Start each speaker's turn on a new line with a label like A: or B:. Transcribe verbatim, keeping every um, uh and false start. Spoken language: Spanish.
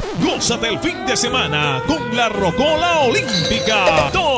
A: Gózate el fin de semana con la Rocola Olímpica.